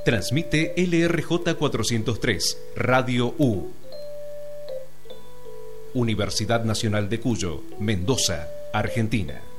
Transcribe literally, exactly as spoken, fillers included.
Transmite L R J cuatrocientos tres, Radio U. Universidad Nacional de Cuyo, Mendoza, Argentina.